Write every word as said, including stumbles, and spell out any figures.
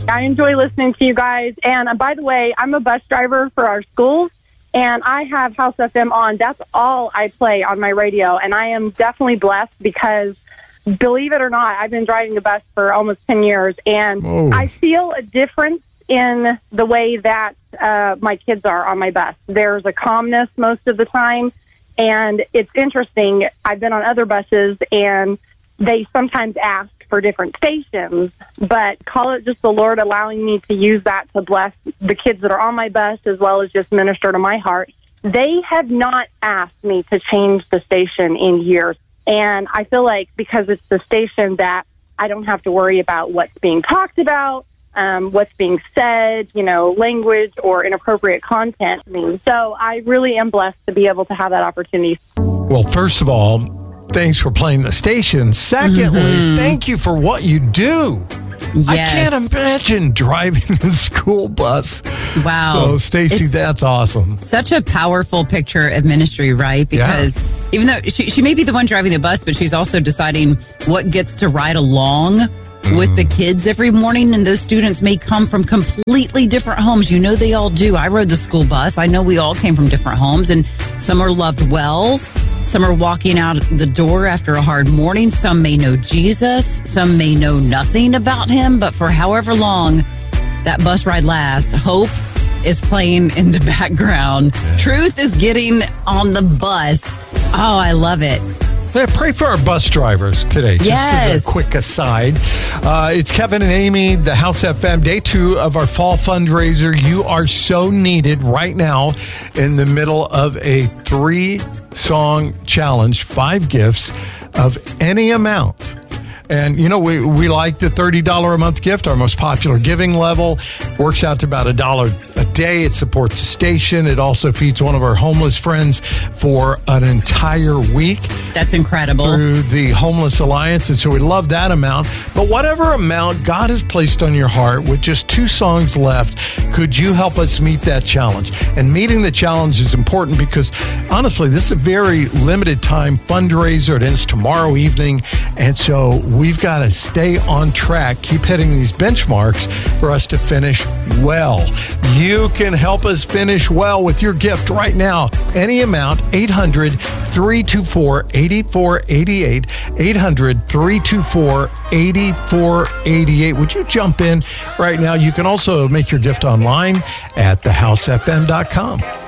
I enjoy listening to you guys. And uh, by the way, I'm a bus driver for our schools, and I have House F M on. That's all I play on my radio, and I am definitely blessed because, believe it or not, I've been driving a bus for almost ten years, and Whoa. I feel a difference in the way that uh, my kids are on my bus. There's a calmness most of the time, and it's interesting. I've been on other buses, and they sometimes ask for different stations, but call it just the Lord allowing me to use that to bless the kids that are on my bus as well as just minister to my heart. They have not asked me to change the station in years, and I feel like because it's the station that I don't have to worry about what's being talked about, um, what's being said, you know, language or inappropriate content. So I really am blessed to be able to have that opportunity. Well, first of all, thanks for playing the station. Secondly, mm-hmm. thank you for what you do. Yes. I can't imagine driving a school bus. Wow. So, Stacy, that's awesome. Such a powerful picture of ministry, right? Because yeah. even though she, she may be the one driving the bus, but she's also deciding what gets to ride along mm. with the kids every morning. And those students may come from completely different homes. You know, they all do. I rode the school bus. I know we all came from different homes, and some are loved well. Some are walking out the door after a hard morning. Some may know Jesus. Some may know nothing about him. But for however long that bus ride lasts, hope is playing in the background. Yeah. Truth is getting on the bus. Oh, I love it. Yeah, pray for our bus drivers today. Just yes. as a quick aside. Uh, it's Kevin and Amy, the House F M, day two of our fall fundraiser. You are so needed right now in the middle of a three-song challenge, five gifts of any amount. And, you know, we, we like the thirty dollars a month gift, our most popular giving level. Works out to about a dollar a day. It supports the station. It also feeds one of our homeless friends for an entire week. That's incredible. Through the Homeless Alliance. And so we love that amount. But whatever amount God has placed on your heart, with just two songs left, could you help us meet that challenge? And meeting the challenge is important because, honestly, this is a very limited time fundraiser. It ends tomorrow evening. And so we've got to stay on track, keep hitting these benchmarks for us to finish well. You can help us finish well with your gift right now. Any amount, eight hundred, three two four, eight four eight eight, eight hundred, three two four, eight four eight eight. Would you jump in right now? You can also make your gift online at the house f m dot com.